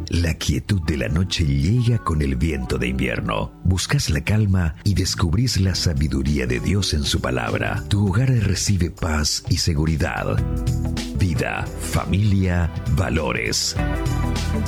La quietud de la noche llega con el viento de invierno. Buscas la calma y descubrís la sabiduría de Dios en su palabra. Tu hogar recibe paz y seguridad. Vida, familia, valores.